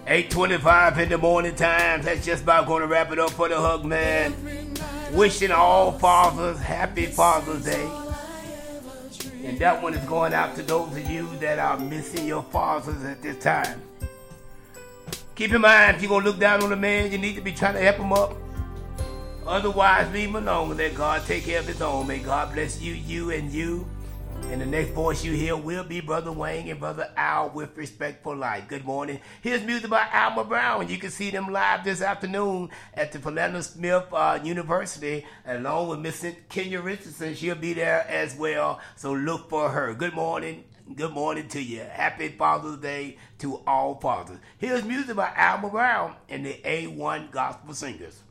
8:25 in the morning time. That's just about going to wrap it up for the Hug Man. Wishing all fathers happy Father's Day. And that one is going out to those of you that are missing your fathers at this time. Keep in mind, if you're going to look down on a man, you need to be trying to help him up. Otherwise, leave him alone and let God take care of his own. May God bless you, you, and you. And the next voice you hear will be Brother Wayne and Brother Al with Respect for Life. Good morning. Here's music by Alma Brown. You can see them live this afternoon at the Philander Smith University, along with Miss Kenya Richardson. She'll be there as well, so look for her. Good morning. Good morning to you. Happy Father's Day to all fathers. Here's music by Alma Brown and the A1 Gospel Singers.